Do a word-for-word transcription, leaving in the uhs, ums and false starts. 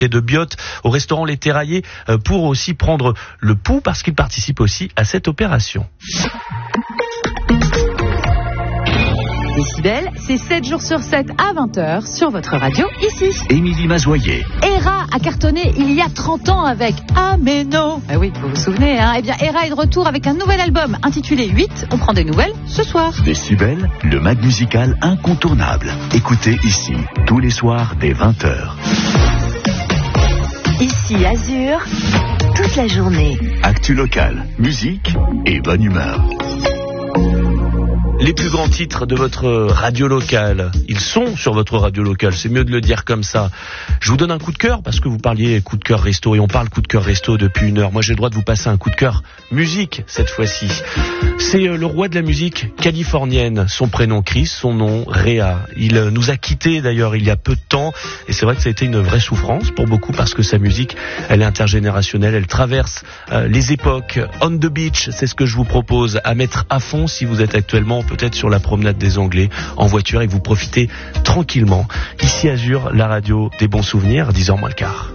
et de Biot au restaurant Les Terraillés pour aussi prendre le pouls parce qu'il participe aussi à cette opération. Décibel, c'est sept jours sur sept à vingt heures sur votre radio ici. Émilie Mazoyer. Hera a cartonné il y a trente ans avec Ameno. Ah oui, vous vous souvenez, hein. Eh bien, Hera est de retour avec un nouvel album intitulé huit. On prend des nouvelles ce soir. Décibel, le mag musical incontournable. Écoutez ici, tous les soirs dès vingt heures. Ici Azur, toute la journée. Actu local, musique et bonne humeur. Les plus grands titres de votre radio locale, ils sont sur votre radio locale, c'est mieux de le dire comme ça. Je vous donne un coup de cœur parce que vous parliez coup de cœur resto et on parle coup de cœur resto depuis une heure. Moi j'ai le droit de vous passer un coup de cœur musique cette fois-ci. C'est le roi de la musique californienne, son prénom Chris, son nom Rea. Il nous a quittés d'ailleurs il y a peu de temps et c'est vrai que ça a été une vraie souffrance pour beaucoup parce que sa musique, elle est intergénérationnelle, elle traverse euh, les époques. On the Beach, c'est ce que je vous propose à mettre à fond si vous êtes actuellement peut-être sur la promenade des Anglais en voiture et que vous profitez tranquillement. Ici Azur, la radio des bons souvenirs, dix heures moins le quart.